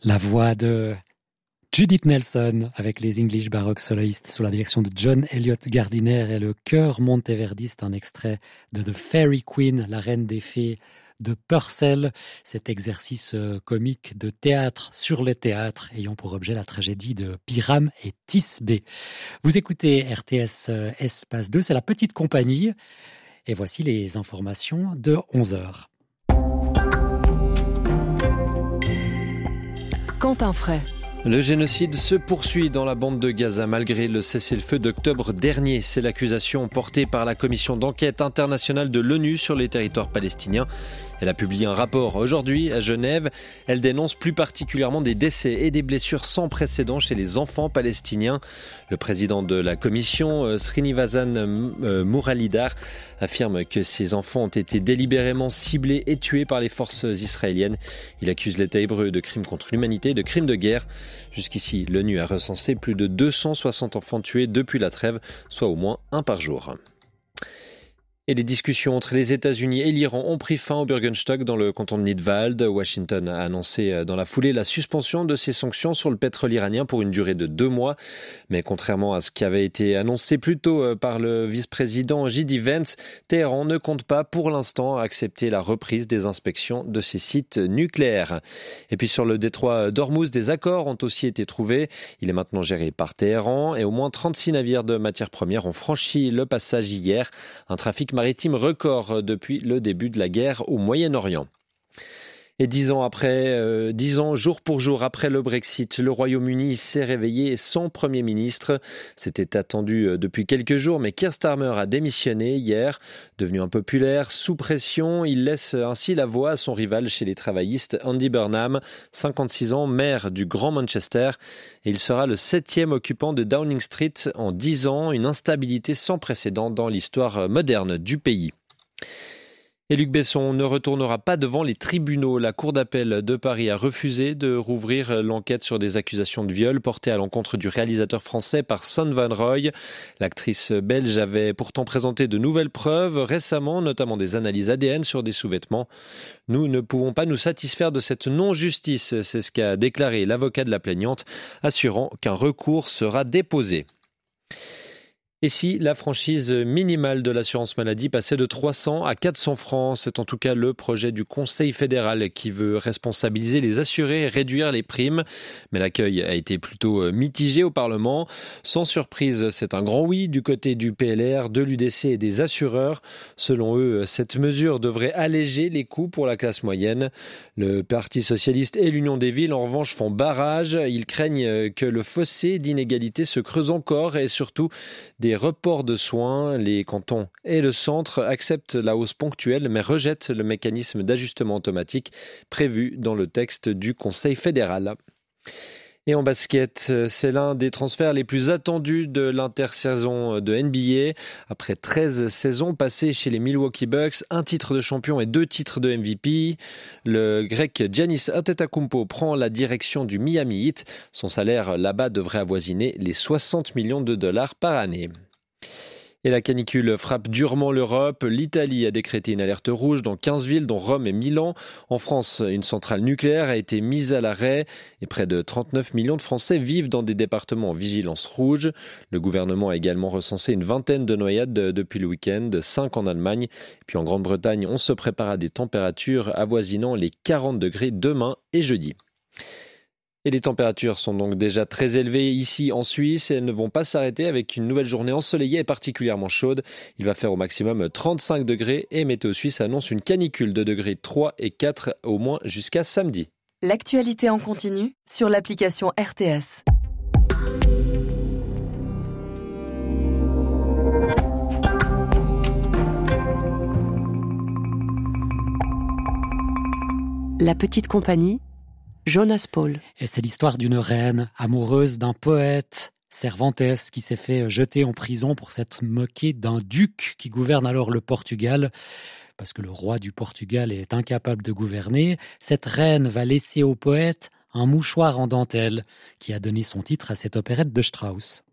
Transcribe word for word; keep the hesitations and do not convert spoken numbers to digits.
La voix de Judith Nelson avec les English Baroque Soloists sous la direction de John Elliott Gardiner et le chœur monteverdiste, un extrait de The Fairy Queen, la reine des fées de Purcell, cet exercice comique de théâtre sur le théâtre ayant pour objet la tragédie de Pyrame et Thisbé. Vous écoutez R T S Espace deux, c'est la petite compagnie et voici les informations de onze heures. Quentin Fray. Le génocide se poursuit dans la bande de Gaza malgré le cessez-le-feu d'octobre dernier. C'est l'accusation portée par la commission d'enquête internationale de l'ONU sur les territoires palestiniens. Elle a publié un rapport aujourd'hui à Genève. Elle dénonce plus particulièrement des décès et des blessures sans précédent chez les enfants palestiniens. Le président de la commission, Srinivasan Muralidhar, affirme que ces enfants ont été délibérément ciblés et tués par les forces israéliennes. Il accuse l'État hébreu de crimes contre l'humanité et de crimes de guerre. Jusqu'ici, l'ONU a recensé plus de deux cent soixante enfants tués depuis la trêve, soit au moins un par jour. Et les discussions entre les États-Unis et l'Iran ont pris fin au Bürgenstock dans le canton de Nidwald. Washington a annoncé dans la foulée la suspension de ses sanctions sur le pétrole iranien pour une durée de deux mois. Mais contrairement à ce qui avait été annoncé plus tôt par le vice-président J D Vance, Téhéran ne compte pas pour l'instant accepter la reprise des inspections de ses sites nucléaires. Et puis sur le détroit d'Ormuz, des accords ont aussi été trouvés. Il est maintenant géré par Téhéran et au moins trente-six navires de matières premières ont franchi le passage hier. Un trafic maritime record depuis le début de la guerre au Moyen-Orient. Et dix ans après, euh, dix ans jour pour jour après le Brexit, le Royaume-Uni s'est réveillé sans Premier ministre. C'était attendu depuis quelques jours, mais Keir Starmer a démissionné hier. Devenu impopulaire, sous pression, il laisse ainsi la voix à son rival chez les travaillistes, Andy Burnham, cinquante-six ans, maire du Grand Manchester. Et il sera le septième occupant de Downing Street en dix ans, une instabilité sans précédent dans l'histoire moderne du pays. Et Luc Besson ne retournera pas devant les tribunaux. La Cour d'appel de Paris a refusé de rouvrir l'enquête sur des accusations de viol portées à l'encontre du réalisateur français par Son Van Roy. L'actrice belge avait pourtant présenté de nouvelles preuves récemment, notamment des analyses A D N sur des sous-vêtements. Nous ne pouvons pas nous satisfaire de cette non-justice, c'est ce qu'a déclaré l'avocat de la plaignante, assurant qu'un recours sera déposé. Et si la franchise minimale de l'assurance maladie passait de trois cents à quatre cents francs, c'est en tout cas le projet du Conseil fédéral qui veut responsabiliser les assurés et réduire les primes. Mais l'accueil a été plutôt mitigé au Parlement. Sans surprise, c'est un grand oui du côté du P L R, de l'U D C et des assureurs. Selon eux, cette mesure devrait alléger les coûts pour la classe moyenne. Le Parti socialiste et l'Union des villes, en revanche, font barrage. Ils craignent que le fossé d'inégalité se creuse encore et surtout des Des reports de soins. Les cantons et le centre acceptent la hausse ponctuelle mais rejettent le mécanisme d'ajustement automatique prévu dans le texte du Conseil fédéral. Et en basket, c'est l'un des transferts les plus attendus de l'intersaison de N B A. Après treize saisons passées chez les Milwaukee Bucks, un titre de champion et deux titres de M V P, le grec Giannis Antetokounmpo prend la direction du Miami Heat. Son salaire là-bas devrait avoisiner les soixante millions de dollars par année. Et la canicule frappe durement l'Europe. L'Italie a décrété une alerte rouge dans quinze villes, dont Rome et Milan. En France, une centrale nucléaire a été mise à l'arrêt et près de trente-neuf millions de Français vivent dans des départements en vigilance rouge. Le gouvernement a également recensé une vingtaine de noyades depuis le week-end, cinq en Allemagne. Puis en Grande-Bretagne, on se prépare à des températures avoisinant les quarante degrés demain et jeudi. Et les températures sont donc déjà très élevées ici en Suisse et elles ne vont pas s'arrêter avec une nouvelle journée ensoleillée et particulièrement chaude. Il va faire au maximum trente-cinq degrés et Météo Suisse annonce une canicule de degrés trois et quatre au moins jusqu'à samedi. L'actualité en continu sur l'application R T S. La petite compagnie, Jonas Paul. Et c'est l'histoire d'une reine amoureuse d'un poète, Cervantes, qui s'est fait jeter en prison pour s'être moqué d'un duc qui gouverne alors le Portugal. Parce que le roi du Portugal est incapable de gouverner, cette reine va laisser au poète un mouchoir en dentelle qui a donné son titre à cette opérette de Strauss.